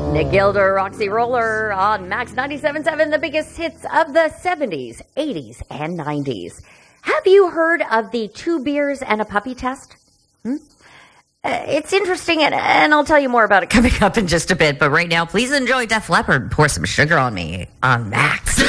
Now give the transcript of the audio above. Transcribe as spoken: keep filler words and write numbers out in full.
Nick Gilder, Roxy Roller on Max ninety-seven point seven, the biggest hits of the seventies, eighties, and nineties. Have you heard of the two beers and a puppy test? Hmm? Uh, it's interesting, and, and I'll tell you more about it coming up in just a bit. But right now, please enjoy Def Leppard. Pour some sugar on me on Max.